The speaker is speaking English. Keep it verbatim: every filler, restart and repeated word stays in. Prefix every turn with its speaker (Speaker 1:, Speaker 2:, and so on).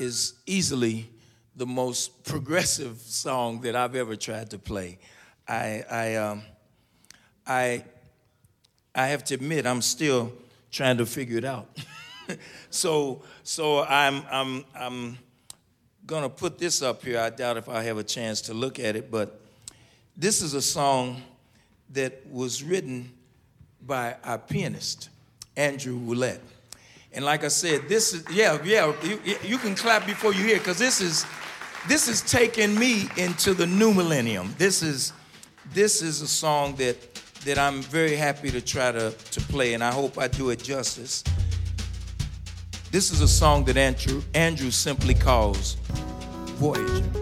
Speaker 1: is easily the most progressive song that I've ever tried to play. I I um, I I have to admit I'm still trying to figure it out. so so I'm I'm I'm gonna put this up here. I doubt if I have a chance to look at it, but this is a song that was written by our pianist, Andrew Willett. And like I said, this is, yeah, yeah, you, you can clap before you hear it, because this is, this is taking me into the new millennium. This is, this is a song that, that I'm very happy to try to, to play, and I hope I do it justice. This is a song that Andrew, Andrew simply calls Voyager.